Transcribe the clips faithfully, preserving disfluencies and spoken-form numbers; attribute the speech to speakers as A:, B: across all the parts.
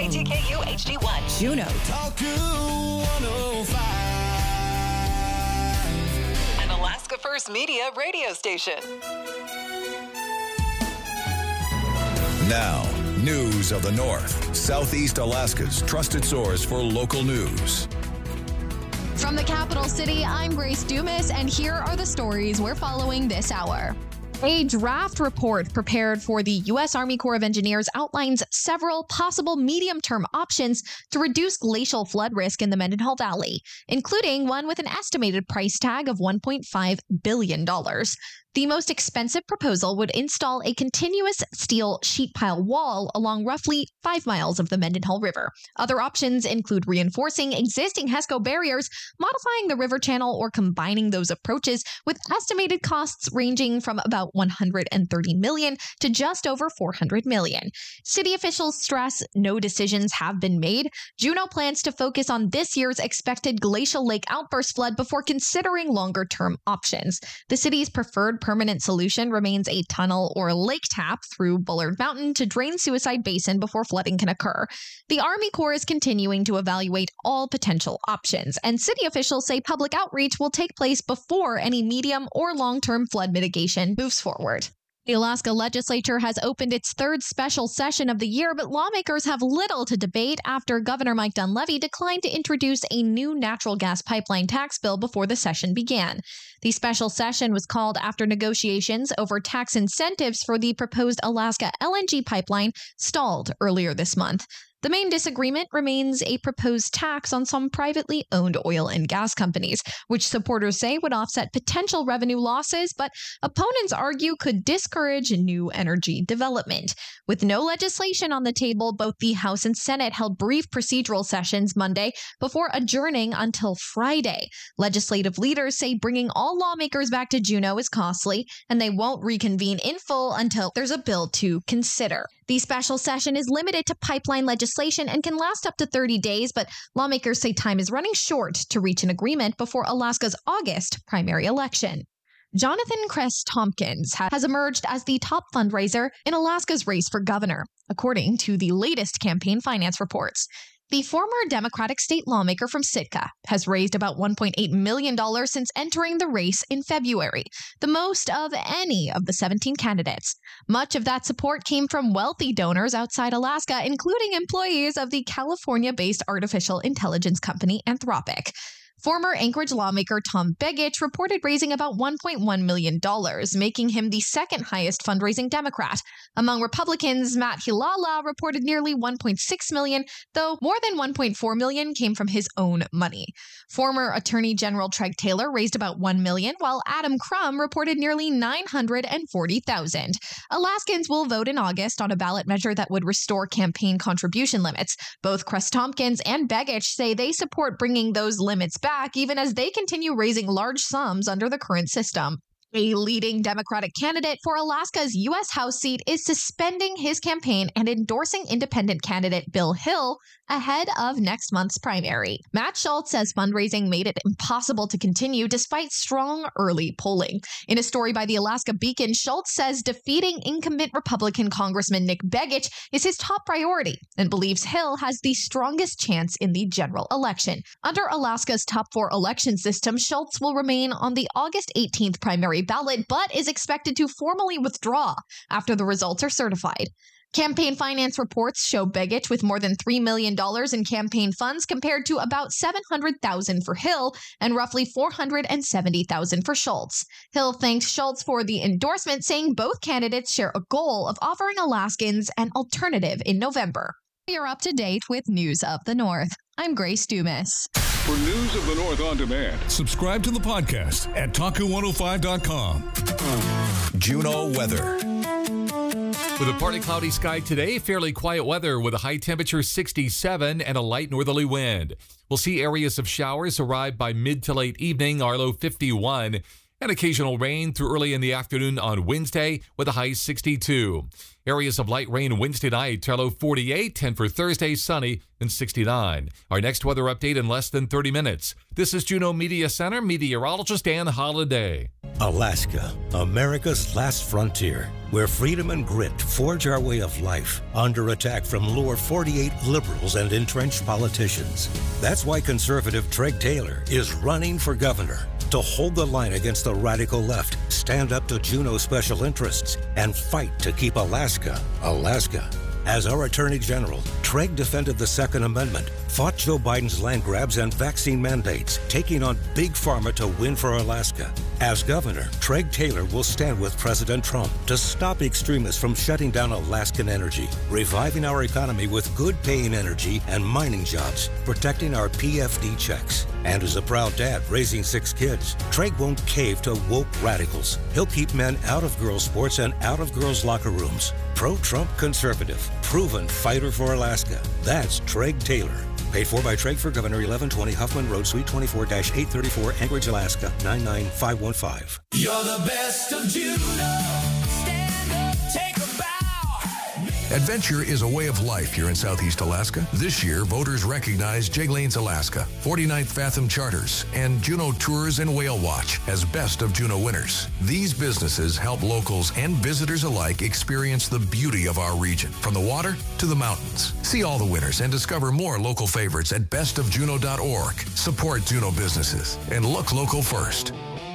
A: K T K U H D one.
B: Juneau.
C: Talku one oh five.
A: An Alaska First Media radio station.
D: Now, news of the North, Southeast Alaska's trusted source for local news.
E: From the capital city, I'm Grace Dumas, and here are the stories we're following this hour. A draft report prepared for the U S Army Corps of Engineers outlines several possible medium-term options to reduce glacial flood risk in the Mendenhall Valley, including one with an estimated price tag of one point five billion dollars. The most expensive proposal would install a continuous steel sheet pile wall along roughly five miles of the Mendenhall River. Other options include reinforcing existing HESCO barriers, modifying the river channel, or combining those approaches, with estimated costs ranging from about one hundred thirty million dollars to just over four hundred million dollars. City officials stress no decisions have been made. Juneau plans to focus on this year's expected glacial lake outburst flood before considering longer-term options. The city's preferred permanent solution remains a tunnel or lake tap through Bullard Mountain to drain Suicide Basin before flooding can occur. The Army Corps is continuing to evaluate all potential options, and city officials say public outreach will take place before any medium or long-term flood mitigation moves forward. The Alaska legislature has opened its third special session of the year, but lawmakers have little to debate after Governor Mike Dunleavy declined to introduce a new natural gas pipeline tax bill before the session began. The special session was called after negotiations over tax incentives for the proposed Alaska L N G pipeline stalled earlier this month. The main disagreement remains a proposed tax on some privately owned oil and gas companies, which supporters say would offset potential revenue losses, but opponents argue could discourage new energy development. With no legislation on the table, both the House and Senate held brief procedural sessions Monday before adjourning until Friday. Legislative leaders say bringing all lawmakers back to Juneau is costly, and they won't reconvene in full until there's a bill to consider. The special session is limited to pipeline legislation and can last up to thirty days, but lawmakers say time is running short to reach an agreement before Alaska's August primary election. Jonathan Kress Tompkins has emerged as the top fundraiser in Alaska's race for governor, according to the latest campaign finance reports. The former Democratic state lawmaker from Sitka has raised about one point eight million dollars since entering the race in February, the most of any of the seventeen candidates. Much of that support came from wealthy donors outside Alaska, including employees of the California-based artificial intelligence company Anthropic. Former Anchorage lawmaker Tom Begich reported raising about one point one million dollars, making him the second highest fundraising Democrat. Among Republicans, Matt Hilala reported nearly one point six million dollars, though more than one point four million dollars came from his own money. Former Attorney General Treg Taylor raised about one million dollars, while Adam Crum reported nearly nine hundred forty thousand dollars. Alaskans will vote in August on a ballot measure that would restore campaign contribution limits. Both Kress Tompkins and Begich say they support bringing those limits back, even as they continue raising large sums under the current system. A leading Democratic candidate for Alaska's U S House seat is suspending his campaign and endorsing independent candidate Bill Hill ahead of next month's primary. Matt Schultz says fundraising made it impossible to continue despite strong early polling. In a story by the Alaska Beacon, Schultz says defeating incumbent Republican Congressman Nick Begich is his top priority and believes Hill has the strongest chance in the general election. Under Alaska's top four election system, Schultz will remain on the August eighteenth primary ballot, but is expected to formally withdraw after the results are certified. Campaign finance reports show Begich with more than three million dollars in campaign funds compared to about seven hundred thousand dollars for Hill and roughly four hundred seventy thousand dollars for Schultz. Hill thanked Schultz for the endorsement, saying both candidates share a goal of offering Alaskans an alternative in November. You're up to date with News of the North. I'm Grace Dumas.
F: For News of the North on demand,
G: subscribe to the podcast at Talku one oh five dot com.
D: Juneau weather.
H: With a partly cloudy sky today, fairly quiet weather with a high temperature sixty-seven and a light northerly wind. We'll see areas of showers arrive by mid to late evening, our low fifty-one, and occasional rain through early in the afternoon on Wednesday with a high sixty-two. Areas of light rain Wednesday night, our low forty-eight, and for Thursday, sunny and sixty-nine. Our next weather update in less than thirty minutes. This is Juneau Media Center meteorologist Ann Holiday.
B: Alaska, America's last frontier, where freedom and grit forge our way of life under attack from lower forty-eight liberals and entrenched politicians. That's why conservative Treg Taylor is running for governor to hold the line against the radical left, stand up to Juneau special interests, and fight to keep Alaska, Alaska. As our Attorney General, Treg defended the Second Amendment, fought Joe Biden's land grabs and vaccine mandates, taking on Big Pharma to win for Alaska. As governor, Treg Taylor will stand with President Trump to stop extremists from shutting down Alaskan energy, reviving our economy with good-paying energy and mining jobs, protecting our P F D checks. And as a proud dad raising six kids, Treg won't cave to woke radicals. He'll keep men out of girls' sports and out of girls' locker rooms. Pro-Trump conservative, proven fighter for Alaska. That's Treg Taylor. Paid for by Treg for Governor, eleven twenty Huffman Road, Suite twenty-four dash eight thirty-four, Anchorage, Alaska, nine nine five one five.
C: You're the best of Juneau. Stand up, take a bow.
I: Adventure is a way of life here in Southeast Alaska. This year, voters recognize Jay Lanes Alaska, forty-ninth Fathom Charters, and Juneau Tours and Whale Watch as Best of Juneau winners. These businesses help locals and visitors alike experience the beauty of our region, from the water to the mountains. See all the winners and discover more local favorites at best of juneau dot org. Support Juneau businesses and look local first.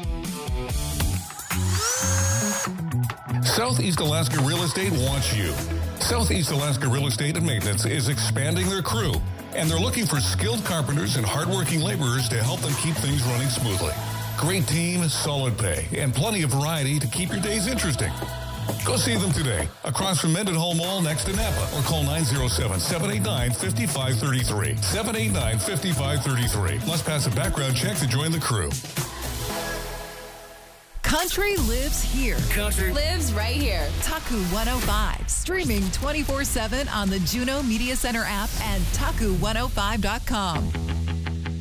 G: Southeast Alaska Real Estate wants you. Southeast Alaska Real Estate and Maintenance is expanding their crew, and they're looking for skilled carpenters and hardworking laborers to help them keep things running smoothly. Great team, solid pay, and plenty of variety to keep your days interesting. Go see them today, across from Mendenhall Mall next to Napa, or call nine oh seven, seven eight nine, five five three three. seven eight nine, five five three three. Must pass a background check to join the crew.
J: Country lives here.
C: Country
J: lives right here. Taku one oh five, streaming twenty-four seven on the Juneau Media Center app and taku one oh five dot com.